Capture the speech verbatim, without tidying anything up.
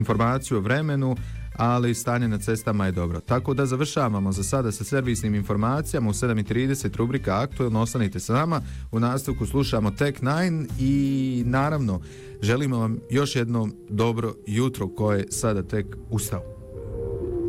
informaciju o vremenu, ali stanje na cestama je dobro. Tako da završavamo za sada sa servisnim informacijama u sedam i trideset rubrika Aktuelno. Ostanite sa nama, u nastavku slušamo Tech Nine i naravno želimo vam još jedno dobro jutro koje sada tek ustao.